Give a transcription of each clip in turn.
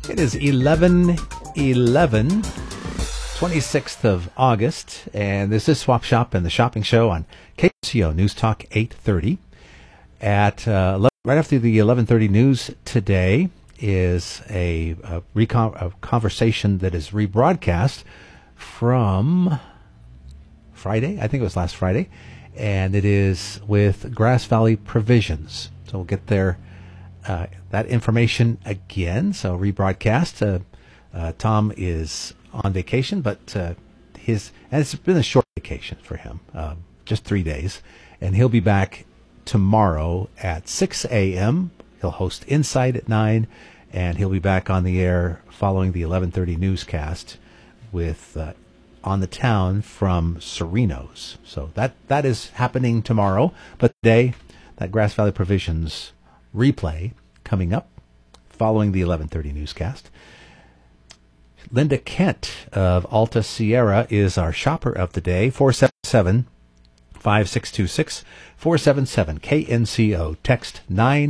It is 11/11, 26th of August, and this is Swap Shop and the Shopping Show on KCO News Talk 830. At right after the 11:30 news today is a conversation that is rebroadcast from Friday. I think it was last Friday, and it is with Grass Valley Provisions. So we'll get there. That information again, so rebroadcast. Tom is on vacation, but and it's been a short vacation for him, just 3 days, and he'll be back tomorrow at 6 a.m. He'll host Inside at 9, and he'll be back on the air following the 11:30 newscast with On the Town from Serenos. So that is happening tomorrow, but today, that Grass Valley Provisions replay coming up following the 11:30 newscast. Linda Kent of Alta Sierra is our shopper of the day. 477-5626, 477 KNCO. Text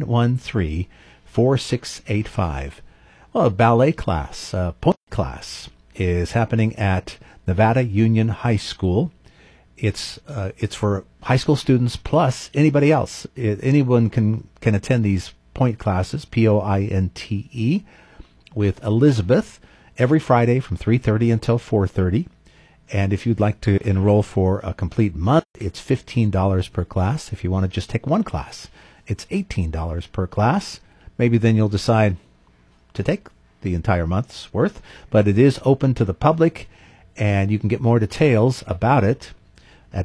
913-4685. Well, a ballet class, point class, is happening at Nevada Union High School. It's for high school students plus anybody else. Anyone can attend these point classes, POINTE, with Elizabeth every Friday from 3:30 until 4:30. And if you'd like to enroll for a complete month, it's $15 per class. If you want to just take one class, it's $18 per class. Maybe then you'll decide to take the entire month's worth. But it is open to the public, and you can get more details about it at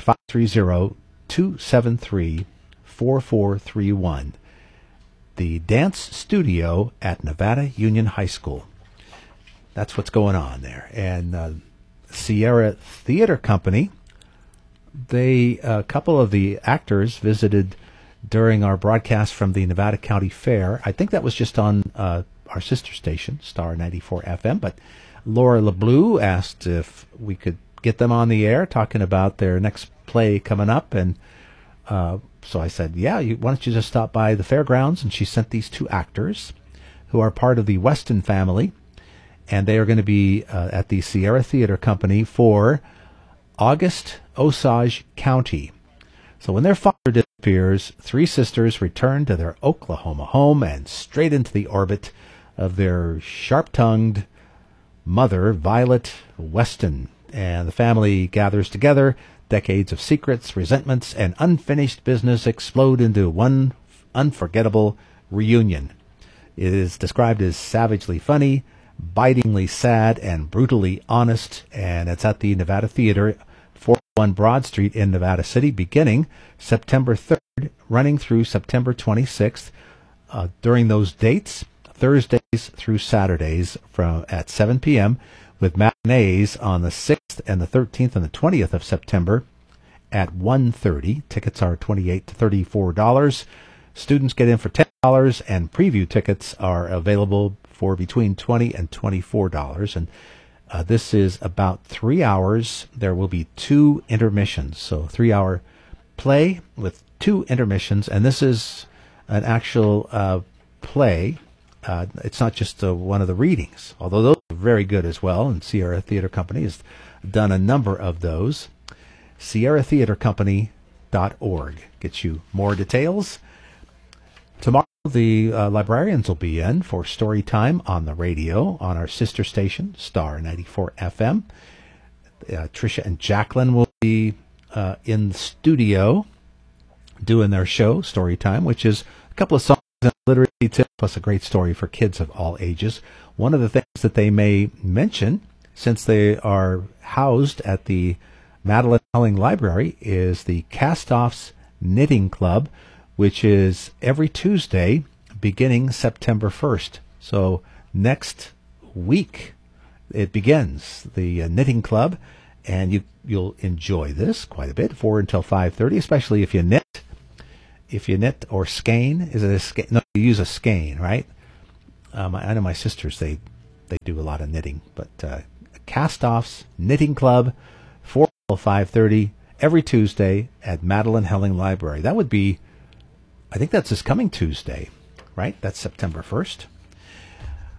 530-273-4431. The Dance Studio at Nevada Union High School. That's what's going on there. And Sierra Theater Company, a couple of the actors visited during our broadcast from the Nevada County Fair. I think that was just on our sister station, Star 94 FM, but Laura LeBlue asked if we could get them on the air talking about their next play coming up, and so I said, yeah, why don't you just stop by the fairgrounds? And she sent these two actors who are part of the Weston family, and they are going to be at the Sierra Theater Company for August Osage County. So when their father disappears, three sisters return to their Oklahoma home and straight into the orbit of their sharp-tongued mother, Violet Weston. And the family gathers together. Decades of secrets, resentments, and unfinished business explode into one unforgettable reunion. It is described as savagely funny, bitingly sad, and brutally honest, and it's at the Nevada Theater, 401 Broad Street in Nevada City, beginning September 3rd, running through September 26th. During those dates, Thursdays through Saturdays at 7 p.m., with matinees on the 6th and the 13th and the 20th of September at 1:30. Tickets are $28 to $34. Students get in for $10, and preview tickets are available for between $20 and $24. And this is about 3 hours. There will be 2 intermissions, so 3-hour play with 2 intermissions. And this is an actual play. It's not just one of the readings, although those are very good as well, and Sierra Theater Company has done a number of those. SierraTheaterCompany.org gets you more details. Tomorrow, the librarians will be in for story time on the radio on our sister station, Star 94 FM. Tricia and Jacqueline will be in the studio doing their show, Story Time, which is a couple of songs and literacy tip, plus a great story for kids of all ages. One of the things that they may mention, since they are housed at the Madeline Helling Library, is the Cast-Offs Knitting Club, which is every Tuesday beginning September 1st. So next week it begins, the knitting club, and you'll enjoy this quite a bit, 4 until 5:30, especially if you knit. If you knit or skein, is it a skein? No, you use a skein, right? I know my sisters, they do a lot of knitting, but Cast-Offs Knitting Club, 4 till 5:30 every Tuesday at Madeline Helling Library. That would be, I think that's this coming Tuesday, right? That's September 1st.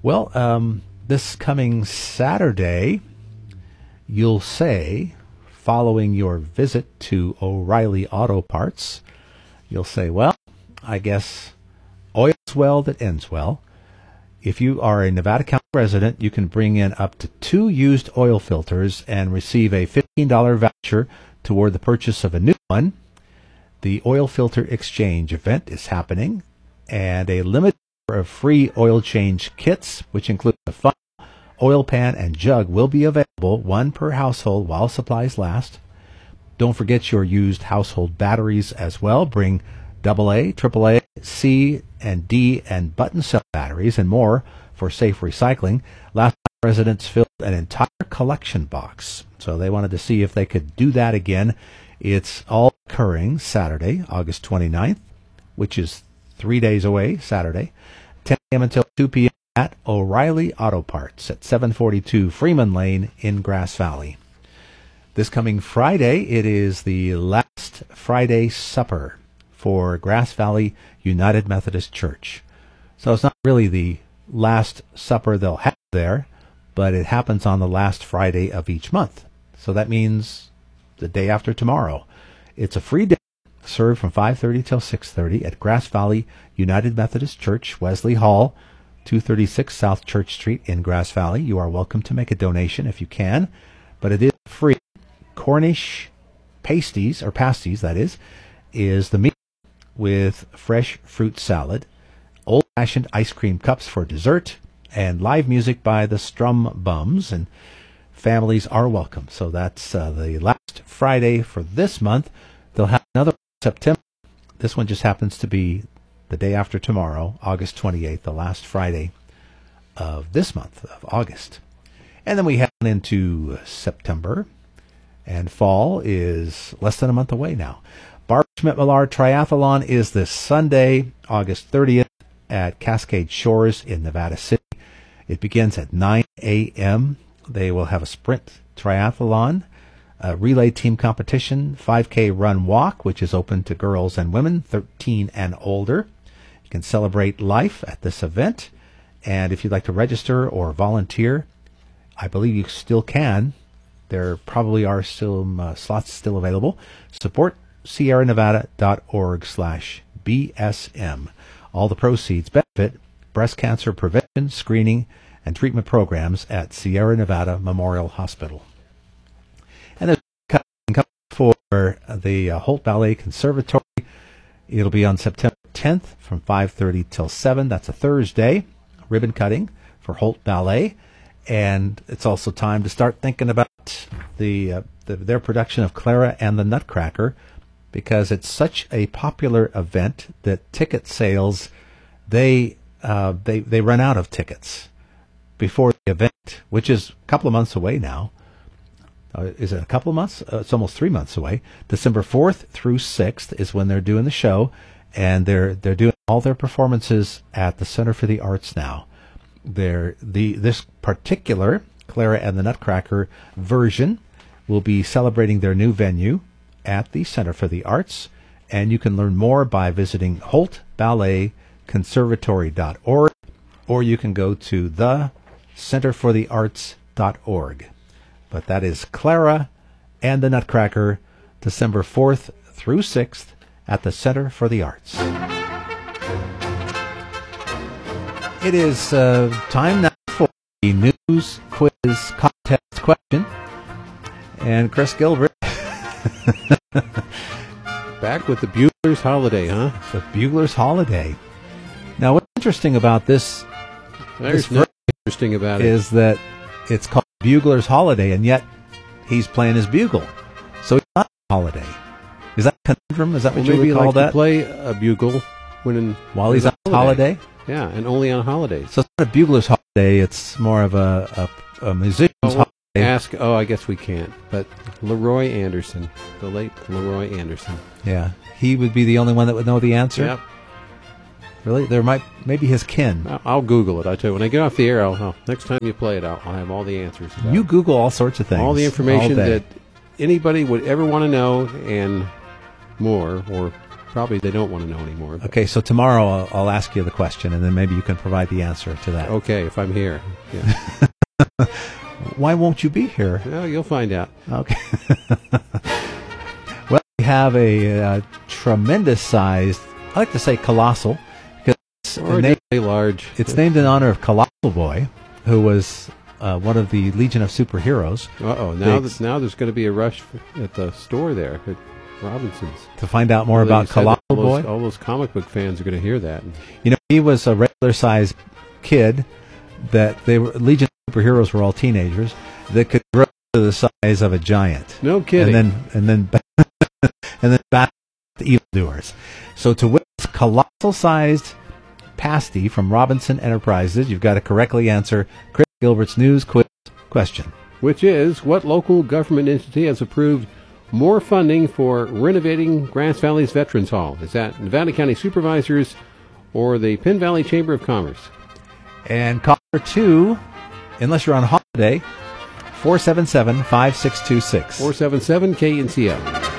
Well, this coming Saturday, you'll say, following your visit to O'Reilly Auto Parts, you'll say, well, I guess oil's well that ends well. If you are a Nevada County resident, you can bring in up to 2 used oil filters and receive a $15 voucher toward the purchase of a new one. The oil filter exchange event is happening, and a limited number of free oil change kits, which include a funnel, oil pan, and jug, will be available, 1 per household while supplies last. Don't forget your used household batteries as well. Bring AA, AAA, C, and D, and button cell batteries and more for safe recycling. Last time residents filled an entire collection box, so they wanted to see if they could do that again. It's all occurring Saturday, August 29th, which is 3 days away, Saturday, 10 a.m. until 2 p.m. at O'Reilly Auto Parts at 742 Freeman Lane in Grass Valley. This coming Friday, it is the last Friday supper for Grass Valley United Methodist Church. So it's not really the last supper they'll have there, but it happens on the last Friday of each month. So that means the day after tomorrow. It's a free dinner served from 5:30 till 6:30 at Grass Valley United Methodist Church, Wesley Hall, 236 South Church Street in Grass Valley. You are welcome to make a donation if you can, but it is free. Cornish pasties, that is the meat with fresh fruit salad, old-fashioned ice cream cups for dessert, and live music by the Strum Bums, and families are welcome. So that's the last Friday for this month. They'll have another in September. This one just happens to be the day after tomorrow, August 28th, the last Friday of this month of August. And then we head into September, and fall is less than a month away now. Barbara Schmidt-Millard Triathlon is this Sunday, August 30th at Cascade Shores in Nevada City. It begins at 9 a.m. They will have a sprint triathlon, a relay team competition, 5K run walk, which is open to girls and women 13 and older. You can celebrate life at this event. And if you'd like to register or volunteer, I believe you still can. There probably are some slots still available. Support sierranevada.org/BSM. All the proceeds benefit breast cancer prevention, screening, and treatment programs at Sierra Nevada Memorial Hospital. And there's coming for the Holt Ballet Conservatory. It'll be on September 10th from 5:30 till 7. That's a Thursday. Ribbon cutting for Holt Ballet. And it's also time to start thinking about their production of Clara and the Nutcracker, because it's such a popular event that ticket sales, they run out of tickets before the event, which is a couple of months away now. Is it a couple of months? It's almost 3 months away. December 4th through 6th is when they're doing the show, and they're doing all their performances at the Center for the Arts now. This particular Clara and the Nutcracker version will be celebrating their new venue at the Center for the Arts, and you can learn more by visiting holtballetconservatory.org, or you can go to thecenterforthearts.org. But that is Clara and the Nutcracker, December 4th through 6th at the Center for the Arts. It is time now for the news quiz contest question. And Chris Gilbert back with the Bugler's Holiday, huh? The Bugler's Holiday. Now, what's interesting about this? Interesting about it is that it's called Bugler's Holiday, and yet he's playing his bugle, so it's not a holiday. Is that a conundrum? Is that what you would call that? To play a bugle while he's on holiday? Yeah, and only on holidays. So it's not a Bugler's Holiday. It's more of a musician's holiday. I guess we can't. But Leroy Anderson, the late Leroy Anderson. Yeah, he would be the only one that would know the answer. Yep. Really? Maybe his kin. I'll Google it. I tell you, when I get off the air, next time you play it, I'll have all the answers. You Google all sorts of things. All the information that anybody would ever want to know and more, or probably they don't want to know anymore. But Okay, so tomorrow I'll ask you the question, and then maybe you can provide the answer to that. okay, if I'm here. Yeah. Why won't you be here? Well, you'll find out. Okay. Well, we have a tremendous sized, I like to say colossal, because Or just a large. it's named in honor of Colossal Boy, who was one of the Legion of Superheroes. Uh-oh, now there's going to be a rush at the store there at Robinson's. To find out more Well, about you said Colossal that Boy, all those comic book fans are going to hear that. you know, he was a regular sized kid that Legion of Superheroes were all teenagers that could grow to the size of a giant. No kidding. And then back to evildoers. So to win this colossal-sized pasty from Robinson Enterprises, you've got to correctly answer Chris Gilbert's news quiz question. Which is, what local government entity has approved more funding for renovating Grass Valley's Veterans Hall? Is that Nevada County Supervisors or the Penn Valley Chamber of Commerce? And caller 2, unless you're on holiday, 477-5626. 477 KNCO.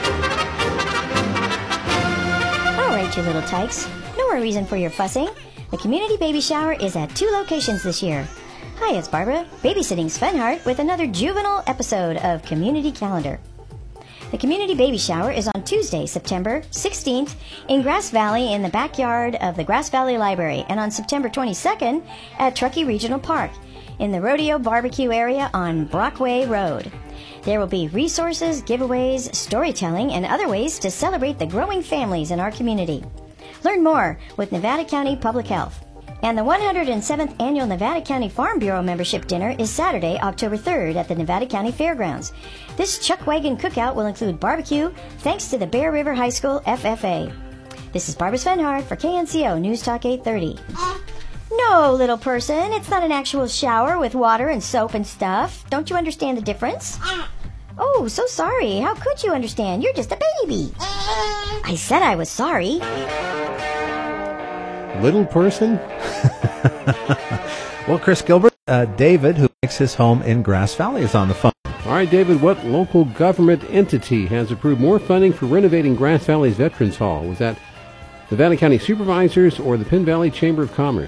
All right, you little tykes. No more reason for your fussing. The community baby shower is at 2 locations this year. Hi, it's Barbara, babysitting Sven Hart with another juvenile episode of Community Calendar. The community baby shower is on Tuesday, September 16th in Grass Valley in the backyard of the Grass Valley Library, and on September 22nd at Truckee Regional Park in the Rodeo Barbecue area on Brockway Road. There will be resources, giveaways, storytelling, and other ways to celebrate the growing families in our community. Learn more with Nevada County Public Health. And the 107th Annual Nevada County Farm Bureau Membership Dinner is Saturday, October 3rd at the Nevada County Fairgrounds. This Chuck Wagon cookout will include barbecue thanks to the Bear River High School FFA. This is Barbara Svenhard for KNCO News Talk 830. No, little person, it's not an actual shower with water and soap and stuff. Don't you understand the difference? Oh, so sorry. How could you understand? You're just a baby. I said I was sorry. Little person? Well, Chris Gilbert, David, who makes his home in Grass Valley, is on the phone. All right, David, what local government entity has approved more funding for renovating Grass Valley's Veterans Hall? Was that Nevada County Supervisors or the Penn Valley Chamber of Commerce?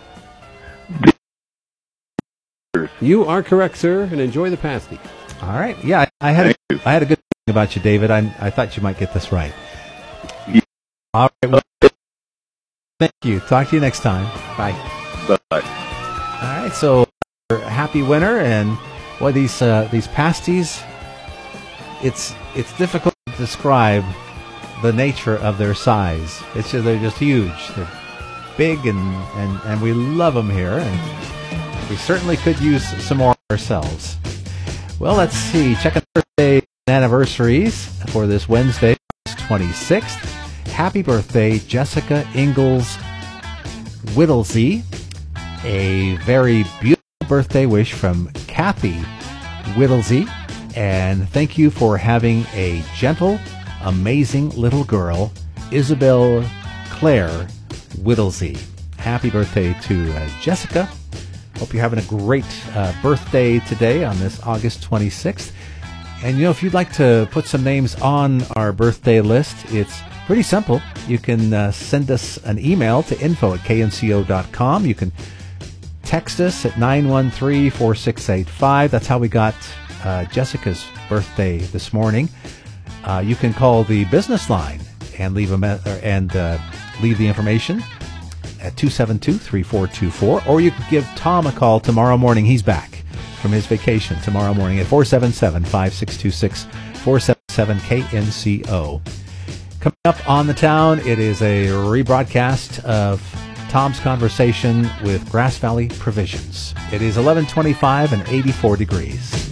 You are correct, sir, and enjoy the pasty. All right. Yeah, I had a good feeling about you, David. I thought you might get this right. Yeah. All right. Well, thank you. Talk to you next time. Bye. Bye. All right. So, happy winter, and boy, these pasties. It's difficult to describe the nature of their size. They're just huge. They're big, and we love them here, and we certainly could use some more ourselves. Well, let's see. Check out birthday anniversaries for this Wednesday, August 26th. Happy birthday, Jessica Ingalls Whittlesey. A very beautiful birthday wish from Kathy Whittlesey. And thank you for having a gentle, amazing little girl, Isabel Claire Whittlesey. Happy birthday to Jessica. Hope you're having a great birthday today on this August 26th. And, if you'd like to put some names on our birthday list, it's pretty simple. You can send us an email to info@knco.com. You can text us at 913-4685. That's how we got Jessica's birthday this morning. You can call the business line and leave leave the information at 272-3424, or you can give Tom a call tomorrow morning. He's back from his vacation tomorrow morning at 477-5626, 477-KNCO. Coming up on the town, it is a rebroadcast of Tom's conversation with Grass Valley Provisions. It is 11:25 and 84 degrees.